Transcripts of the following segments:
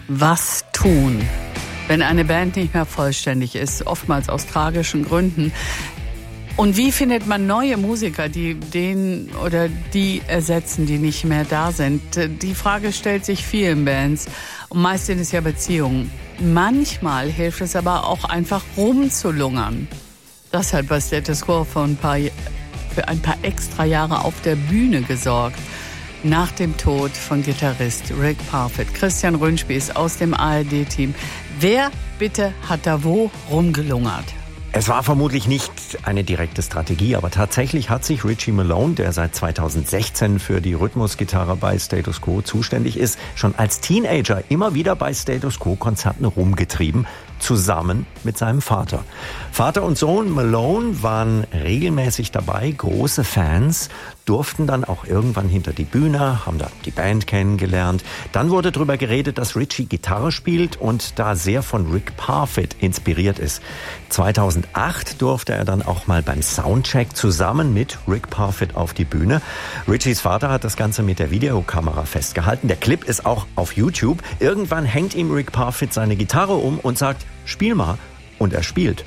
Was tun, wenn eine Band nicht mehr vollständig ist, oftmals aus tragischen Gründen? Und wie findet man neue Musiker, die den oder die ersetzen, die nicht mehr da sind? Die Frage stellt sich vielen Bands. Und meist sind es ja Beziehungen. Manchmal hilft es aber auch einfach rumzulungern. Das hat bei Status Quo für ein paar extra Jahre auf der Bühne gesorgt. Nach dem Tod von Gitarrist Rick Parfitt. Christian Röhnspieß aus dem ARD-Team. Wer bitte hat da wo rumgelungert? Es war vermutlich nicht eine direkte Strategie, aber tatsächlich hat sich Richie Malone, der seit 2016 für die Rhythmusgitarre bei Status Quo zuständig ist, schon als Teenager immer wieder bei Status Quo-Konzerten rumgetrieben, zusammen mit seinem Vater. Vater und Sohn Malone waren regelmäßig dabei, große Fans, durften dann auch irgendwann hinter die Bühne, haben da die Band kennengelernt. Dann wurde darüber geredet, dass Richie Gitarre spielt und da sehr von Rick Parfitt inspiriert ist. 2008 durfte er dann auch mal beim Soundcheck zusammen mit Rick Parfitt auf die Bühne. Richies Vater hat das Ganze mit der Videokamera festgehalten. Der Clip ist auch auf YouTube. Irgendwann hängt ihm Rick Parfitt seine Gitarre um und sagt, spiel mal. Und er spielt.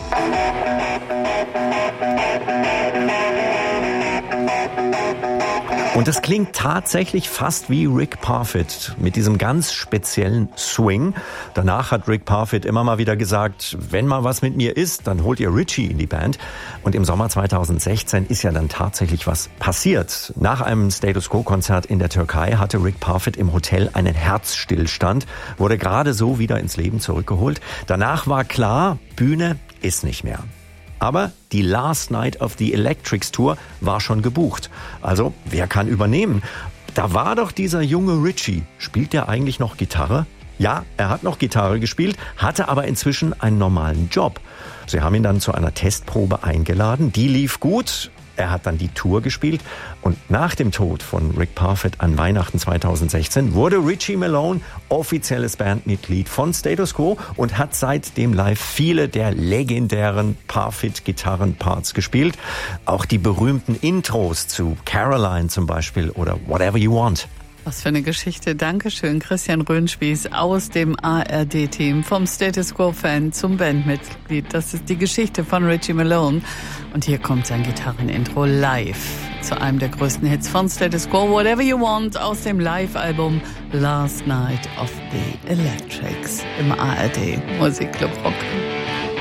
Und es klingt tatsächlich fast wie Rick Parfitt mit diesem ganz speziellen Swing. Danach hat Rick Parfitt immer mal wieder gesagt, wenn mal was mit mir ist, dann holt ihr Richie in die Band. Und im Sommer 2016 ist ja dann tatsächlich was passiert. Nach einem Status Quo-Konzert in der Türkei hatte Rick Parfitt im Hotel einen Herzstillstand, wurde gerade so wieder ins Leben zurückgeholt. Danach war klar, Bühne ist nicht mehr. Aber die Last Night of the Electrics Tour war schon gebucht. Also, wer kann übernehmen? Da war doch dieser junge Richie. Spielt der eigentlich noch Gitarre? Ja, er hat noch Gitarre gespielt, hatte aber inzwischen einen normalen Job. Sie haben ihn dann zu einer Testprobe eingeladen. Die lief gut. Er hat dann die Tour gespielt. Und nach dem Tod von Rick Parfitt an Weihnachten 2016 wurde Richie Malone offizielles Bandmitglied von Status Quo und hat seitdem live viele der legendären Parfitt-Gitarrenparts gespielt. Auch die berühmten Intros zu Caroline zum Beispiel oder Whatever You Want. Was für eine Geschichte. Dankeschön, Christian Röhnspieß aus dem ARD-Team. Vom Status Quo-Fan zum Bandmitglied. Das ist die Geschichte von Richie Malone. Und hier kommt sein Gitarrenintro live zu einem der größten Hits von Status Quo, Whatever You Want, aus dem Live-Album Last Night of the Electrics im ARD Musikclub Rock.